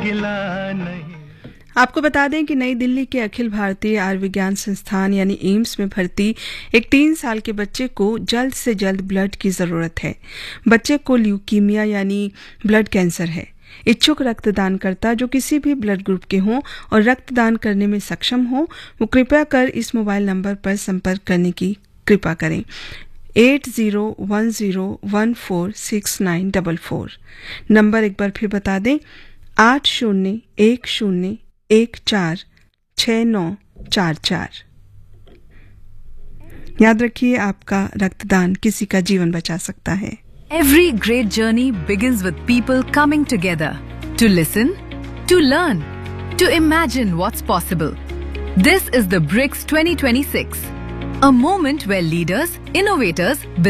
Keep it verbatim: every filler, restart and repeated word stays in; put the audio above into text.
गिला नहीं। आपको बता दें कि नई दिल्ली के अखिल भारतीय आयुर्विज्ञान संस्थान यानी एम्स में भर्ती एक तीन साल के बच्चे को जल्द से जल्द ब्लड की जरूरत है। बच्चे को ल्यूकीमिया यानी ब्लड कैंसर है। इच्छुक रक्तदानकर्ता जो किसी भी ब्लड ग्रुप के हों और रक्तदान करने में सक्षम हो, वो कृपया कर इस मोबाइल नंबर पर संपर्क करने की कृपा करें। Eight zero one zero one four six nine double four. Number एक बार फिर बता दें, आठ शून्य एक शून्य एक चार छः नौ चार चार। याद रखिए, आपका रक्तदान किसी का जीवन बचा सकता है। Every great journey begins with people coming together to listen, to learn, to imagine what's possible. This is the BRICS twenty twenty-six, a moment where leaders, innovators,